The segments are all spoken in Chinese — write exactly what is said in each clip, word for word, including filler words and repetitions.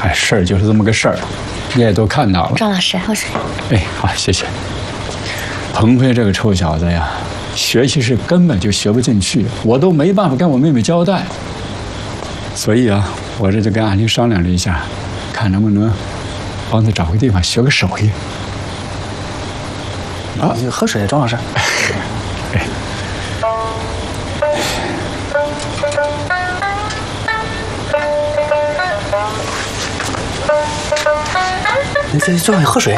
哎，事儿就是这么个事儿，你也都看到了。 庄老师，喝水。 哎，好，谢谢。鹏飞这个臭小子呀，学习是根本就学不进去，我都没办法跟我妹妹交代。所以啊，我这就跟阿玲商量了一下，看能不能帮他找个地方学个手艺。 啊，喝水，庄老师。 哎。 你这这位喝水。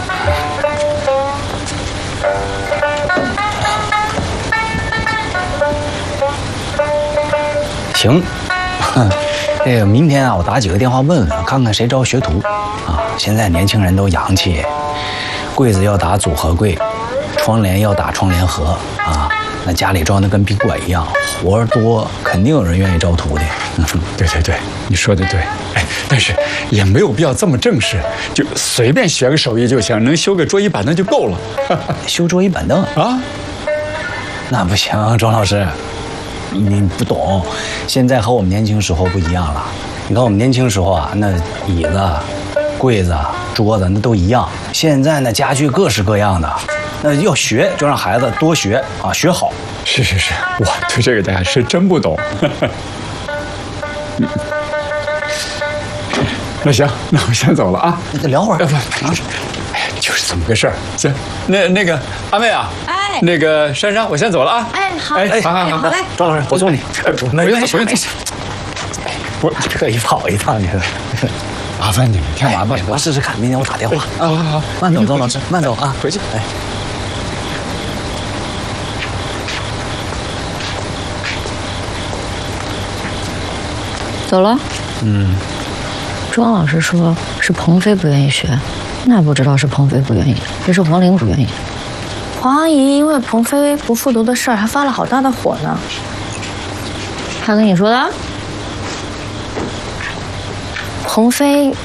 行，这个明天啊，我打几个电话问问，看看谁招学徒啊。现在年轻人都洋气，柜子要打组合柜，窗帘要打窗帘盒啊。那家里装的跟宾馆一样，活儿多，肯定有人愿意招徒弟。 对对对，你说的对。哎，但是也没有必要这么正式，就随便学个手艺就行，能修个桌椅板凳就够了。 修桌椅板凳啊？那不行，庄老师，你不懂，现在和我们年轻时候不一样了。你看我们年轻时候啊，那椅子、柜子、桌子那都一样，现在那家具各式各样的。那要学就让孩子多学啊，学好。 是是是，我对这个大家是真不懂。那行，那我先走了啊。 那聊会儿。 不啊，哎呀，就是这么个事儿。行，那那个阿妹啊， 哎， 那个珊珊，我先走了啊。 哎，好， 哎，好好好， 来， 庄老师，我送你。 不用不用， 我特意跑一趟，你看。 麻烦你了，太麻烦了。 我试试看，明天我打电话。 啊，好好， 慢走，庄老师，慢走啊， 回去。 哎。 走了。 嗯。 庄老师说是鹏飞不愿意学，那不知道是鹏飞不愿意，还是黄玲不愿意。黄阿姨因为鹏飞不复读的事儿还发了好大的火呢。他跟你说的？鹏飞